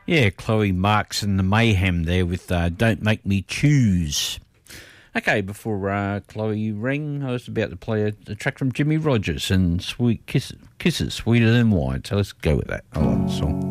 Yeah, Chloe Marks and the Mayhem there with Don't Make Me Choose. Okay, before Chloe rang, I was about to play a track from Jimmy Rogers and Sweet Kisses, Sweeter Than Wine. So let's go with that. I like the song.